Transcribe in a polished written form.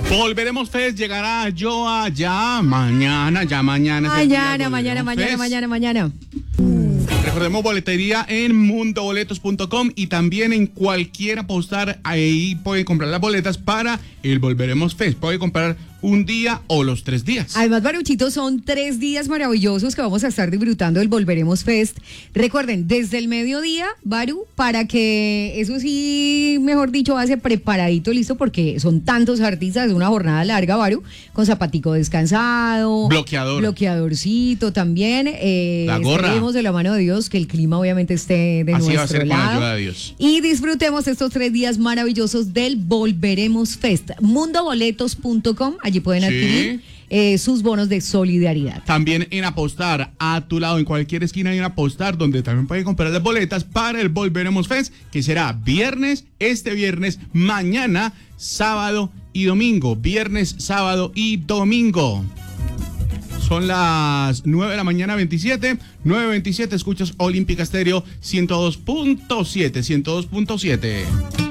Volveremos Fest llegará ya mañana. Mañana. Recordemos boletería en mundoboletos.com y también en cualquier postar. Ahí pueden comprar las boletas para el Volveremos Fest. Puede comprar un día o los 3 días. Además, Baruchito, son 3 días maravillosos que vamos a estar disfrutando del Volveremos Fest. Recuerden, desde el mediodía, Baru, para que eso sí, mejor dicho, va a ser preparadito, listo, porque son tantos artistas, es una jornada larga, Baru, con zapatico descansado, bloqueadorcito también. La gorra. Esperemos de la mano de Dios que el clima obviamente esté de Así nuestro va a ser lado. con la ayuda de Dios. Y disfrutemos estos 3 días maravillosos del Volveremos Fest. Mundoboletos.com, allí pueden adquirir sus bonos de solidaridad. También en Apostar, a tu lado, en cualquier esquina hay un Apostar donde también pueden comprar las boletas para el Volveremos Fest, que será este viernes, mañana, sábado y domingo. Viernes, sábado y domingo. Son las 9 de la mañana, 9:27, escuchas Olímpica Estéreo 102.7.